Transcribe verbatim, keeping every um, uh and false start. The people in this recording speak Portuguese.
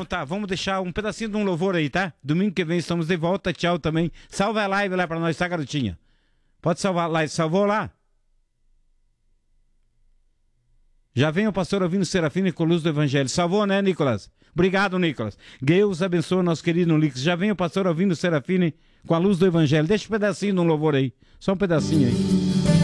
tá, vamos deixar um pedacinho de um louvor aí, tá? Domingo que vem estamos de volta, tchau também. Salva a live lá pra nós, tá, garotinha? Pode salvar a live, salvou lá? Já vem o pastor ouvindo Serafine com a luz do Evangelho. Salvou, né, Nicolas? Obrigado, Nicolas. Deus abençoe nosso querido Nicolas. Já vem o pastor ouvindo Serafine com a luz do Evangelho. Deixa um pedacinho de um louvor aí. Só um pedacinho aí.